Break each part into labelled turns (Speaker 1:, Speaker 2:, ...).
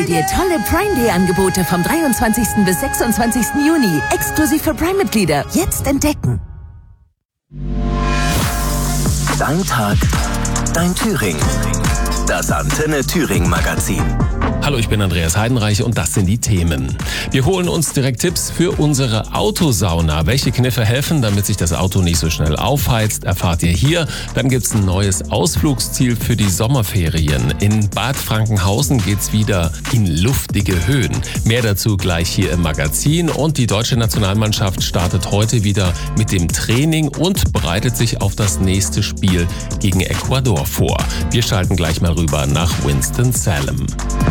Speaker 1: hol dir tolle Prime Day Angebote vom 23. bis 26. Juni. Exklusiv für Prime-Mitglieder. Jetzt entdecken.
Speaker 2: Dein Tag, dein Thüringen. Das Antenne Thüringen Magazin.
Speaker 3: Hallo, ich bin Andreas Heidenreich und das sind die Themen. Wir holen uns direkt Tipps für unsere Autosauna. Welche Kniffe helfen, damit sich das Auto nicht so schnell aufheizt, erfahrt ihr hier. Dann gibt's ein neues Ausflugsziel für die Sommerferien. In Bad Frankenhausen geht's wieder in luftige Höhen. Mehr dazu gleich hier im Magazin. Und die deutsche Nationalmannschaft startet heute wieder mit dem Training und bereitet sich auf das nächste Spiel gegen Ecuador vor. Wir schalten gleich mal rüber nach Winston-Salem.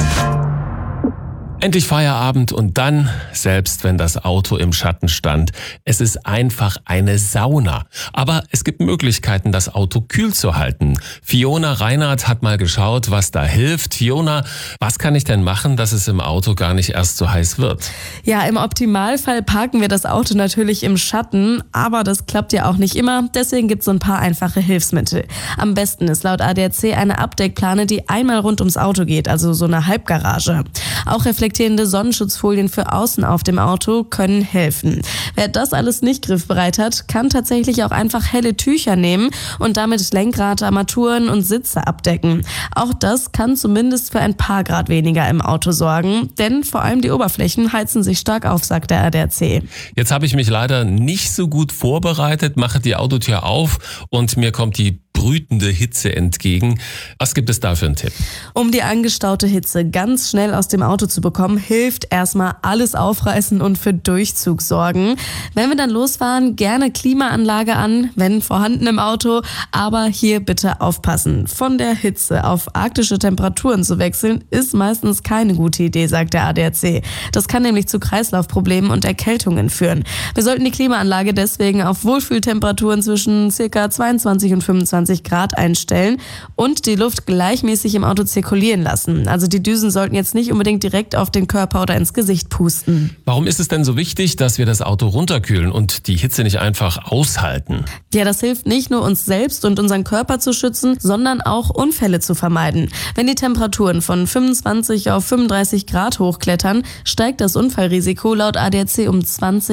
Speaker 3: Endlich Feierabend und dann, selbst wenn das Auto im Schatten stand, es ist einfach eine Sauna. Aber es gibt Möglichkeiten, das Auto kühl zu halten. Fiona Reinhardt hat mal geschaut, was da hilft. Fiona, was kann ich denn machen, dass es im Auto gar nicht erst so heiß wird?
Speaker 4: Ja, im Optimalfall parken wir das Auto natürlich im Schatten, aber das klappt ja auch nicht immer. Deswegen gibt es so ein paar einfache Hilfsmittel. Am besten ist laut ADAC eine Abdeckplane, die einmal rund ums Auto geht, also so eine Halbgarage. Auch reflektierende Sonnenschutzfolien für außen auf dem Auto können helfen. Wer das alles nicht griffbereit hat, kann tatsächlich auch einfach helle Tücher nehmen und damit Lenkrad, Armaturen und Sitze abdecken. Auch das kann zumindest für ein paar Grad weniger im Auto sorgen, denn vor allem die Oberflächen heizen sich stark auf, sagt der ADAC.
Speaker 3: Jetzt habe ich mich leider nicht so gut vorbereitet, mache die Autotür auf und mir kommt die brütende Hitze entgegen. Was gibt es da für einen Tipp?
Speaker 4: Um die angestaute Hitze ganz schnell aus dem Auto zu bekommen, hilft erstmal alles aufreißen und für Durchzug sorgen. Wenn wir dann losfahren, gerne Klimaanlage an, wenn vorhanden im Auto, aber hier bitte aufpassen. Von der Hitze auf arktische Temperaturen zu wechseln, ist meistens keine gute Idee, sagt der ADAC. Das kann nämlich zu Kreislaufproblemen und Erkältungen führen. Wir sollten die Klimaanlage deswegen auf Wohlfühltemperaturen zwischen ca. 22 und 25 Grad einstellen und die Luft gleichmäßig im Auto zirkulieren lassen. Also die Düsen sollten jetzt nicht unbedingt direkt auf den Körper oder ins Gesicht pusten.
Speaker 3: Warum ist es denn so wichtig, dass wir das Auto runterkühlen und die Hitze nicht einfach aushalten?
Speaker 4: Ja, das hilft nicht nur uns selbst und unseren Körper zu schützen, sondern auch Unfälle zu vermeiden. Wenn die Temperaturen von 25 auf 35 Grad hochklettern, steigt das Unfallrisiko laut ADAC um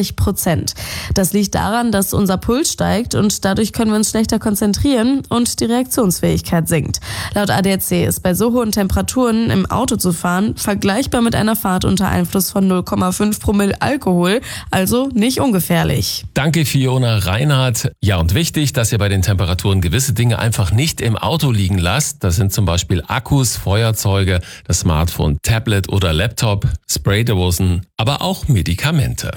Speaker 4: 20%. Das liegt daran, dass unser Puls steigt und dadurch können wir uns schlechter konzentrieren und die Reaktionsfähigkeit sinkt. Laut ADAC ist bei so hohen Temperaturen im Auto zu fahren vergleichbar mit einer Fahrt unter Einfluss von 0,5 Promille Alkohol, also nicht ungefährlich.
Speaker 3: Danke, Fiona Reinhardt. Ja, und wichtig, dass ihr bei den Temperaturen gewisse Dinge einfach nicht im Auto liegen lasst. Das sind zum Beispiel Akkus, Feuerzeuge, das Smartphone, Tablet oder Laptop, Spraydosen, aber auch Medikamente.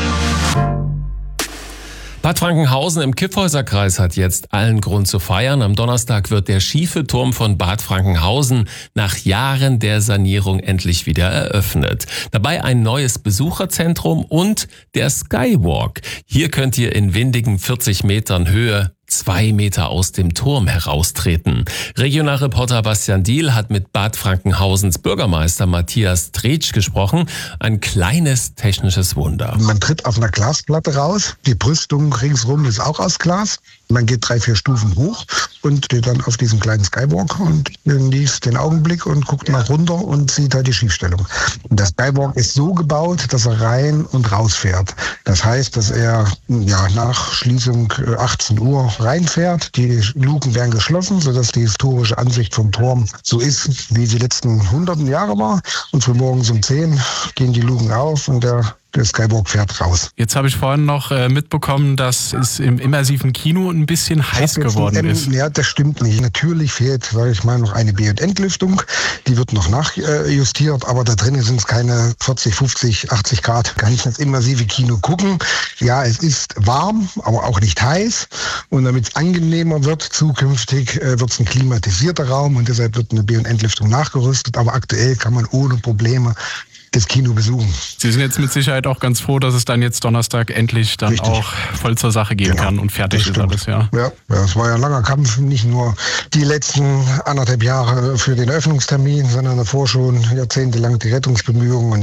Speaker 3: Bad Frankenhausen im Kyffhäuserkreis hat jetzt allen Grund zu feiern. Am Donnerstag wird der schiefe Turm von Bad Frankenhausen nach Jahren der Sanierung endlich wieder eröffnet. Dabei ein neues Besucherzentrum und der Skywalk. Hier könnt ihr in windigen 40 Metern Höhe 2 Meter aus dem Turm heraustreten. Regionalreporter Bastian Diehl hat mit Bad Frankenhausens Bürgermeister Matthias Tretsch gesprochen. Ein kleines technisches Wunder.
Speaker 5: Man tritt auf einer Glasplatte raus. Die Brüstung ringsrum ist auch aus Glas. Man geht 3-4 Stufen hoch und steht dann auf diesem kleinen Skywalk und genießt den Augenblick und guckt nach runter und sieht halt die Schiefstellung. Und der Skywalk ist so gebaut, dass er rein und raus fährt. Das heißt, dass er nach Schließung 18 Uhr reinfährt. Die Luken werden geschlossen, sodass die historische Ansicht vom Turm so ist, wie sie letzten hunderten Jahre war. Und für morgens um 10 gehen die Luken auf und der Skywalk fährt raus.
Speaker 6: Jetzt habe ich vorhin noch mitbekommen, dass es im immersiven Kino ein bisschen heiß geworden ist.
Speaker 5: Ja, das stimmt nicht. Natürlich fehlt, sage ich mal, noch eine B- und Entlüftung. Die wird noch nachjustiert, aber da drinnen sind es keine 40, 50, 80 Grad. Kann ich das immersive Kino gucken. Ja, es ist warm, aber auch nicht heiß. Und damit es angenehmer wird zukünftig, wird es ein klimatisierter Raum und deshalb wird eine B- und Entlüftung nachgerüstet. Aber aktuell kann man ohne Probleme das Kino besuchen.
Speaker 6: Sie sind jetzt mit Sicherheit auch ganz froh, dass es dann jetzt Donnerstag endlich dann auch voll zur Sache gehen kann und fertig ist alles, ja.
Speaker 5: Ja, es war ja ein langer Kampf, nicht nur die letzten 1,5 Jahre für den Eröffnungstermin, sondern davor schon jahrzehntelang die Rettungsbemühungen. Und